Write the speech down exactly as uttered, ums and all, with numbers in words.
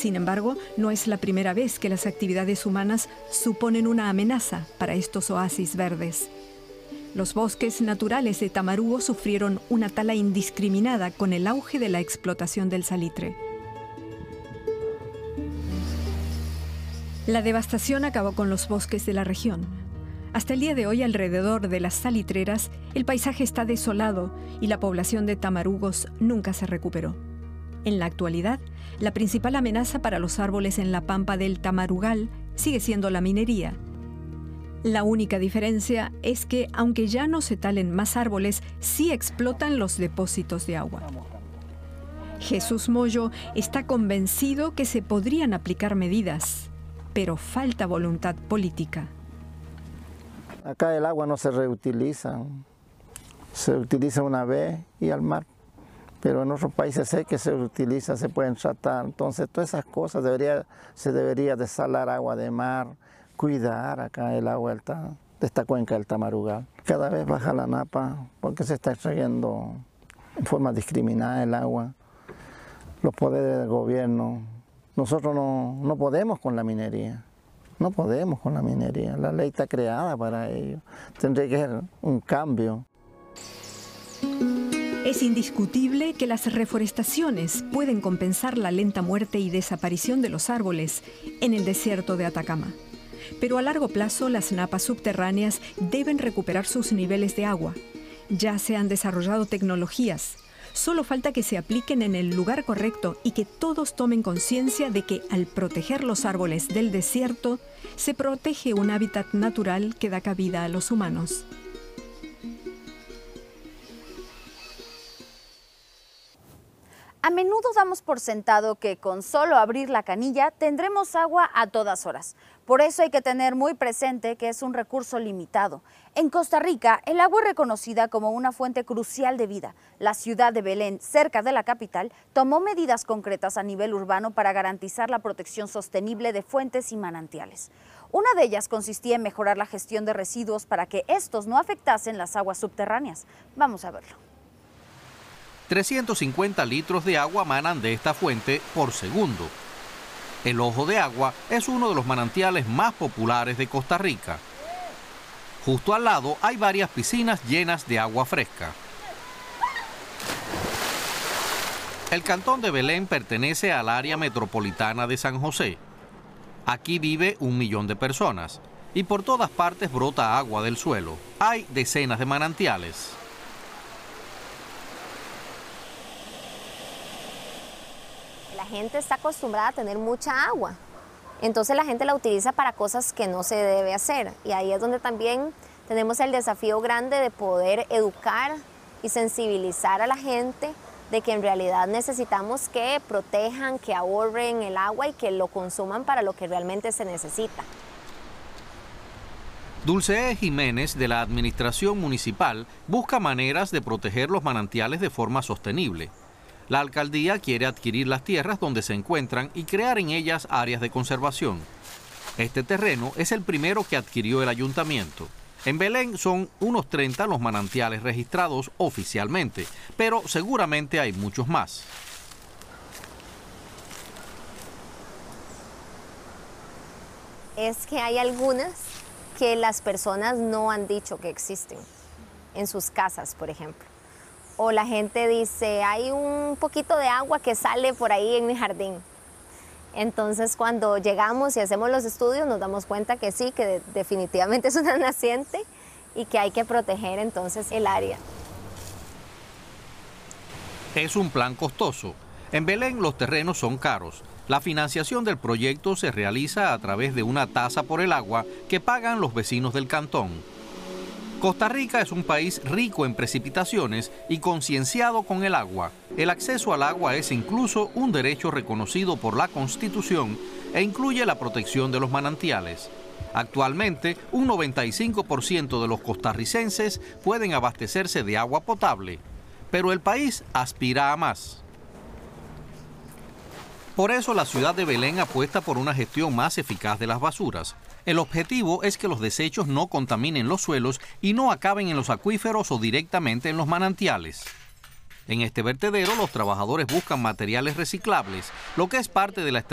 Sin embargo, no es la primera vez que las actividades humanas suponen una amenaza para estos oasis verdes. Los bosques naturales de Tamarugo sufrieron una tala indiscriminada con el auge de la explotación del salitre. La devastación acabó con los bosques de la región. Hasta el día de hoy, alrededor de las salitreras, el paisaje está desolado y la población de tamarugos nunca se recuperó. En la actualidad, la principal amenaza para los árboles en la pampa del Tamarugal sigue siendo la minería. La única diferencia es que, aunque ya no se talen más árboles, sí explotan los depósitos de agua. Jesús Moyo está convencido que se podrían aplicar medidas, pero falta voluntad política. Acá el agua no se reutiliza, se utiliza una vez y al mar. Pero en otros países sé que se utiliza, se pueden tratar. Entonces, todas esas cosas debería, se debería desalar agua de mar, cuidar acá el agua de esta cuenca del Tamarugal. Cada vez baja la napa porque se está extrayendo en forma discriminada el agua. Los poderes del gobierno, nosotros no, no podemos con la minería. No podemos con la minería. La ley está creada para ello. Tendría que haber un cambio. Es indiscutible que las reforestaciones pueden compensar la lenta muerte y desaparición de los árboles en el desierto de Atacama. Pero a largo plazo las napas subterráneas deben recuperar sus niveles de agua. Ya se han desarrollado tecnologías. Solo falta que se apliquen en el lugar correcto y que todos tomen conciencia de que al proteger los árboles del desierto, se protege un hábitat natural que da cabida a los humanos. A menudo damos por sentado que con solo abrir la canilla tendremos agua a todas horas. Por eso hay que tener muy presente que es un recurso limitado. En Costa Rica, el agua es reconocida como una fuente crucial de vida. La ciudad de Belén, cerca de la capital, tomó medidas concretas a nivel urbano para garantizar la protección sostenible de fuentes y manantiales. Una de ellas consistía en mejorar la gestión de residuos para que estos no afectasen las aguas subterráneas. Vamos a verlo. trescientos cincuenta litros de agua manan de esta fuente por segundo. El Ojo de Agua es uno de los manantiales más populares de Costa Rica. Justo al lado hay varias piscinas llenas de agua fresca. El cantón de Belén pertenece al área metropolitana de San José. Aquí vive un millón de personas y por todas partes brota agua del suelo. Hay decenas de manantiales. La gente está acostumbrada a tener mucha agua, entonces la gente la utiliza para cosas que no se debe hacer, y ahí es donde también tenemos el desafío grande de poder educar y sensibilizar a la gente de que en realidad necesitamos que protejan, que ahorren el agua y que lo consuman para lo que realmente se necesita. Dulce E. Jiménez, de la Administración Municipal, busca maneras de proteger los manantiales de forma sostenible. La alcaldía quiere adquirir las tierras donde se encuentran y crear en ellas áreas de conservación. Este terreno es el primero que adquirió el ayuntamiento. En Belén son unos treinta los manantiales registrados oficialmente, pero seguramente hay muchos más. Es que hay algunas que las personas no han dicho que existen, en sus casas, por ejemplo. O la gente dice, hay un poquito de agua que sale por ahí en mi jardín. Entonces, cuando llegamos y hacemos los estudios, nos damos cuenta que sí, que de, definitivamente es una naciente y que hay que proteger entonces el área. Es un plan costoso. En Belén los terrenos son caros. La financiación del proyecto se realiza a través de una tasa por el agua que pagan los vecinos del cantón. Costa Rica es un país rico en precipitaciones y concienciado con el agua. El acceso al agua es incluso un derecho reconocido por la Constitución e incluye la protección de los manantiales. Actualmente, un noventa y cinco por ciento de los costarricenses pueden abastecerse de agua potable, pero el país aspira a más. Por eso la ciudad de Belén apuesta por una gestión más eficaz de las basuras. El objetivo es que los desechos no contaminen los suelos y no acaben en los acuíferos o directamente en los manantiales. En este vertedero los trabajadores buscan materiales reciclables, lo que es parte de la estrategia